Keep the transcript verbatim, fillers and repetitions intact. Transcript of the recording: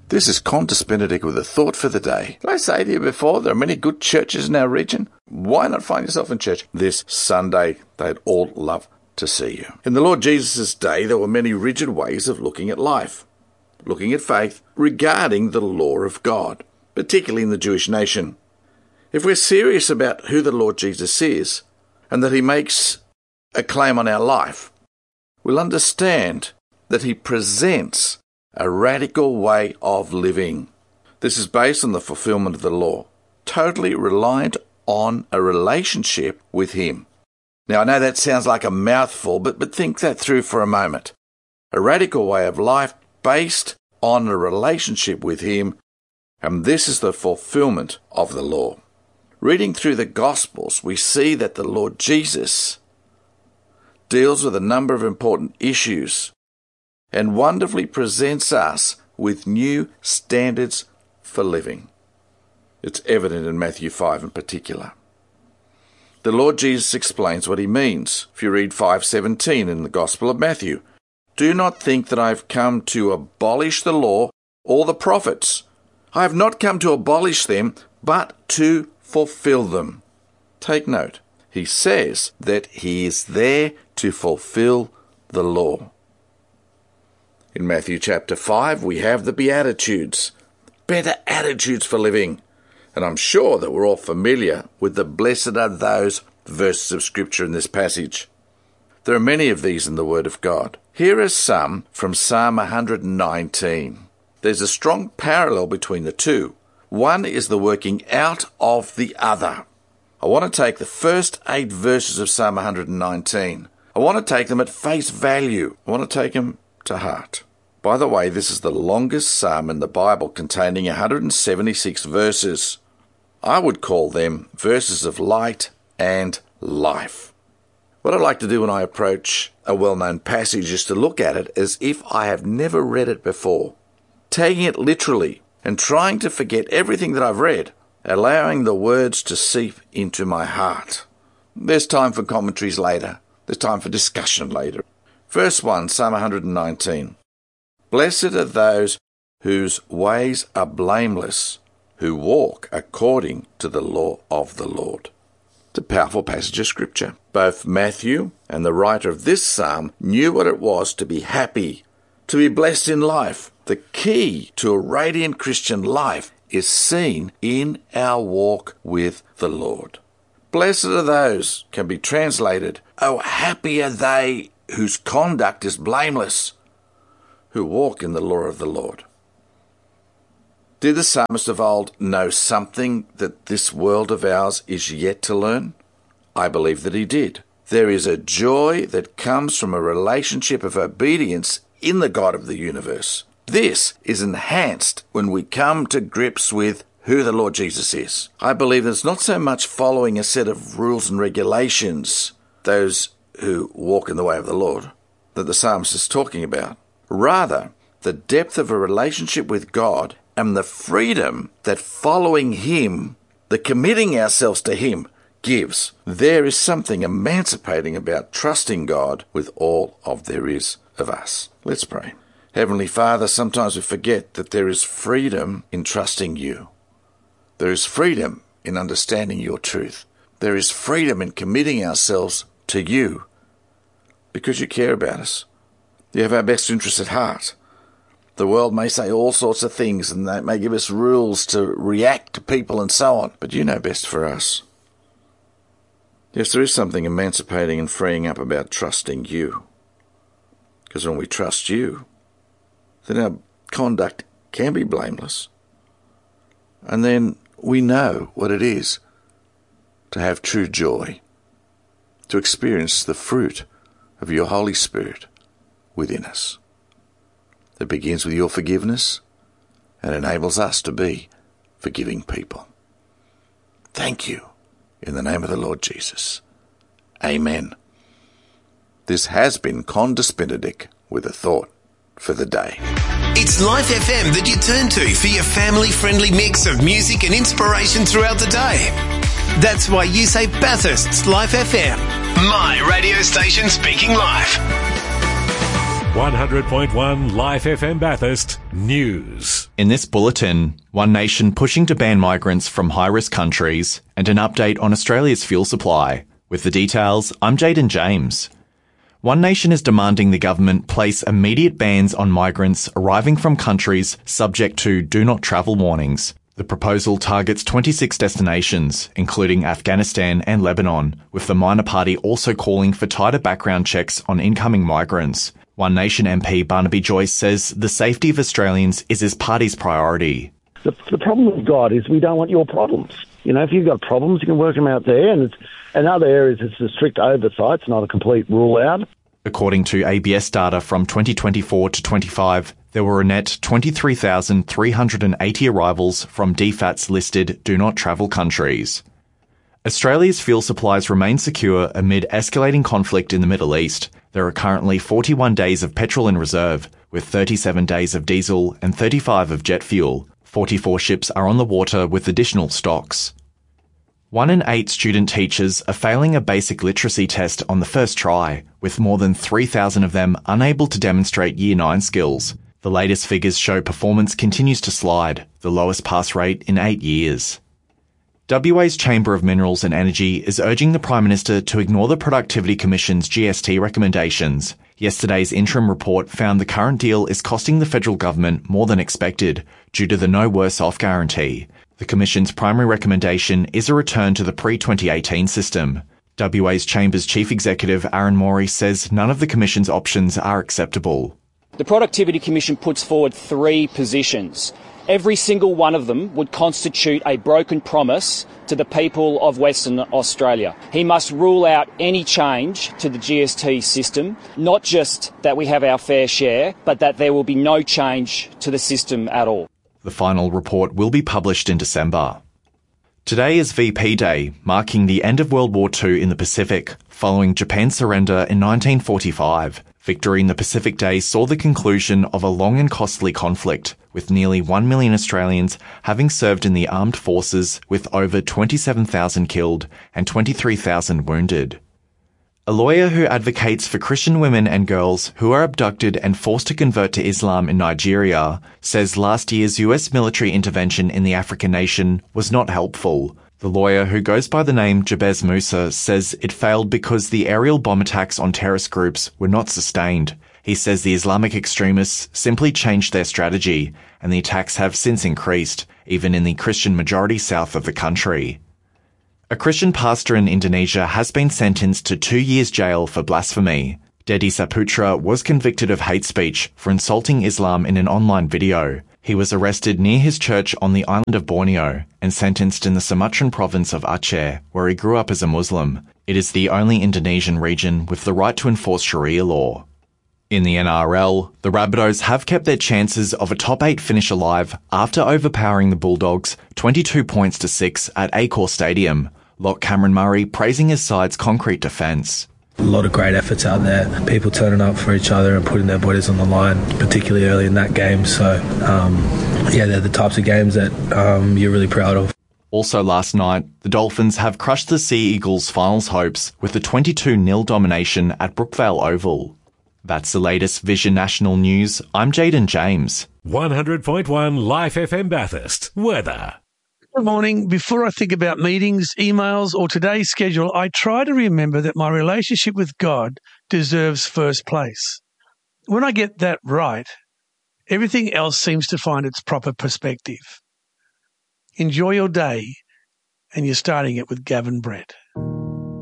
This is Qantas Benedict with a thought for the day. Did I say to you before, there are many good churches in our region? Why not find yourself in church this Sunday? They'd all love to see you. In the Lord Jesus' day, there were many rigid ways of looking at life, looking at faith, regarding the law of God, particularly in the Jewish nation. If we're serious about who the Lord Jesus is, and that he makes a claim on our life, we'll understand that he presents a radical way of living. This is based on the fulfillment of the law, totally reliant on a relationship with him. Now, I know that sounds like a mouthful, but, but think that through for a moment. A radical way of life based on a relationship with him, and this is the fulfillment of the law. Reading through the Gospels, we see that the Lord Jesus deals with a number of important issues and wonderfully presents us with new standards for living. It's evident in Matthew five in particular. The Lord Jesus explains what he means. If you read five seventeen in the Gospel of Matthew, "Do not think that I have come to abolish the law or the prophets. I have not come to abolish them, but to fulfill them." Take note. He says that he is there to fulfill the law. In Matthew chapter five, we have the Beatitudes, better attitudes for living. And I'm sure that we're all familiar with the blessed are those verses of Scripture in this passage. There are many of these in the Word of God. Here are some from Psalm one nineteen. There's a strong parallel between the two. One is the working out of the other. I want to take the first eight verses of Psalm one nineteen. I want to take them at face value. I want to take them to heart. By the way, this is the longest psalm in the Bible, containing one hundred seventy-six verses. I would call them verses of light and life. What I like to do when I approach a well-known passage is to look at it as if I have never read it before, taking it literally and trying to forget everything that I've read, allowing the words to seep into my heart. There's time for commentaries later. There's time for discussion later. Verse one, Psalm one nineteen. "Blessed are those whose ways are blameless, who walk according to the law of the Lord." It's a powerful passage of Scripture. Both Matthew and the writer of this psalm knew what it was to be happy, to be blessed in life. The key to a radiant Christian life is seen in our walk with the Lord. Blessed are those can be translated, "Oh, happy are they whose conduct is blameless, who walk in the law of the Lord." Did the psalmist of old know something that this world of ours is yet to learn? I believe that he did. There is a joy that comes from a relationship of obedience in the God of the universe. This is enhanced when we come to grips with who the Lord Jesus is. I believe that it's not so much following a set of rules and regulations, those who walk in the way of the Lord, that the psalmist is talking about. Rather, the depth of a relationship with God and the freedom that following him, the committing ourselves to him, gives. There is something emancipating about trusting God with all of there is of us. Let's pray. Heavenly Father, sometimes we forget that there is freedom in trusting you. There is freedom in understanding your truth. There is freedom in committing ourselves to you because you care about us. You have our best interests at heart. The world may say all sorts of things and they may give us rules to react to people and so on, but you know best for us. Yes, there is something emancipating and freeing up about trusting you. Because when we trust you, then our conduct can be blameless. And then we know what it is to have true joy, to experience the fruit of your Holy Spirit within us. It begins with your forgiveness and enables us to be forgiving people. Thank you in the name of the Lord Jesus. Amen. This has been Qantas Benedict with a thought for the day. It's Life F M that you turn to for your family-friendly mix of music and inspiration throughout the day. That's why you say Bathurst's Life F M. My radio station speaking life. one hundred point one Life F M Bathurst News. In this bulletin, One Nation pushing to ban migrants from high-risk countries, and an update on Australia's fuel supply. With the details, I'm Jaden James. One Nation is demanding the government place immediate bans on migrants arriving from countries subject to do not travel warnings. The proposal targets twenty-six destinations, including Afghanistan and Lebanon, with the minor party also calling for tighter background checks on incoming migrants. One Nation M P Barnaby Joyce says the safety of Australians is his party's priority. The, the problem we've got is we don't want your problems. You know, if you've got problems, you can work them out there, and it's, in other areas it's a strict oversight, it's not a complete rule out. According to A B S data from twenty twenty-four to twenty-five, there were a net twenty-three thousand three hundred eighty arrivals from D FAT's listed do not travel countries. Australia's fuel supplies remain secure amid escalating conflict in the Middle East. There are currently forty-one days of petrol in reserve, with thirty-seven days of diesel and thirty-five of jet fuel. forty-four ships are on the water with additional stocks. One in eight student teachers are failing a basic literacy test on the first try, with more than three thousand of them unable to demonstrate Year nine skills. The latest figures show performance continues to slide, the lowest pass rate in eight years. W A's Chamber of Minerals and Energy is urging the Prime Minister to ignore the Productivity Commission's G S T recommendations. Yesterday's interim report found the current deal is costing the federal government more than expected due to the no worse off guarantee. The Commission's primary recommendation is a return to the pre twenty eighteen system. W A's Chamber's Chief Executive Aaron Morey says none of the Commission's options are acceptable. The Productivity Commission puts forward three positions. Every single one of them would constitute a broken promise to the people of Western Australia. He must rule out any change to the G S T system, not just that we have our fair share, but that there will be no change to the system at all. The final report will be published in December. Today is V P Day, marking the end of World War Two in the Pacific, following Japan's surrender in nineteen forty-five. Victory in the Pacific Day saw the conclusion of a long and costly conflict, with nearly one million Australians having served in the armed forces, with over twenty-seven thousand killed and twenty-three thousand wounded. A lawyer who advocates for Christian women and girls who are abducted and forced to convert to Islam in Nigeria says last year's U S military intervention in the African nation was not helpful. The lawyer, who goes by the name Jabez Musa, says it failed because the aerial bomb attacks on terrorist groups were not sustained. He says the Islamic extremists simply changed their strategy, and the attacks have since increased, even in the Christian majority south of the country. A Christian pastor in Indonesia has been sentenced to two years jail for blasphemy. Dedi Saputra was convicted of hate speech for insulting Islam in an online video. He was arrested near his church on the island of Borneo and sentenced in the Sumatran province of Aceh, where he grew up as a Muslim. It is the only Indonesian region with the right to enforce Sharia law. In the N R L, the Rabbitohs have kept their chances of a top eight finish alive after overpowering the Bulldogs twenty-two points to six at Accor Stadium. Locke Cameron Murray praising his side's concrete defence. A lot of great efforts out there, people turning up for each other and putting their bodies on the line, particularly early in that game. So, um, yeah, they're the types of games that um, you're really proud of. Also last night, the Dolphins have crushed the Sea Eagles' finals hopes with a twenty-two nil domination at Brookvale Oval. That's the latest Vision National News. I'm Jaden James. one hundred point one Life F M Bathurst. Weather. Good morning. Before I think about meetings, emails, or today's schedule, I try to remember that my relationship with God deserves first place. When I get that right, everything else seems to find its proper perspective. Enjoy your day, and you're starting it with Gavin Brett.